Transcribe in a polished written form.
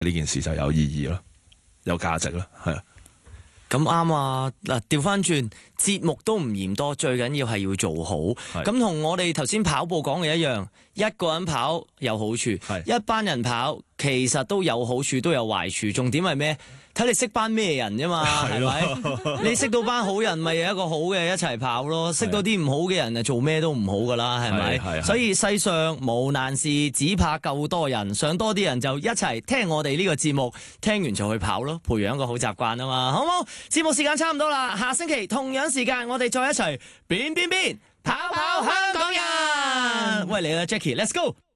呢件事就有意義咯，有價值咯，係啊。 咁啱啊！嗱，調翻轉節目都唔嫌多，最緊要係要做好。咁同我哋頭先跑步講嘅一樣，一個人跑有好處，一班人跑其實都有好處，都有壞處。重點係咩？睇你識班咩人啫嘛，係咪？你識到班好人，咪有一個好嘅一齊跑咯。識到啲唔好嘅人啊，做咩都唔好噶啦，係咪？所以世上無難事，只怕夠多人。想多啲人就一齊聽我哋呢個節目，聽完就去跑咯，培養個好習慣啊嘛，好唔好？節目時間差唔多啦，下星期同樣時間我哋再一齊變跑跑香港人。喂，嚟啦 Jackie，Let's go！